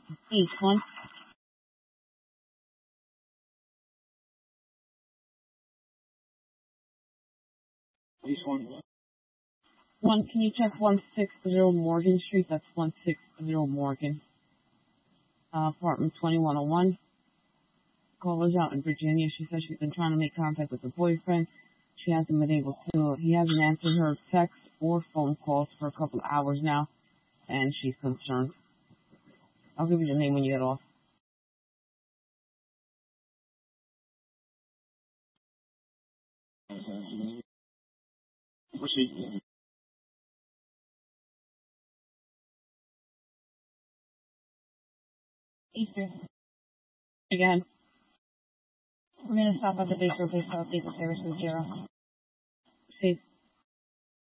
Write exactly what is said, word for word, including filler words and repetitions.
East one. East one. One, can you check one six zero Morgan Street? That's one six zero Morgan. Uh, apartment twenty-one oh one. Caller's out in Virginia. She says she's been trying to make contact with her boyfriend. She hasn't been able to. He hasn't answered her texts or phone calls for a couple of hours now, and she's concerned. I'll give you the name when you get off. Proceed. Eastern. Again. We're going to stop at the base road, please. South East service with zero. See.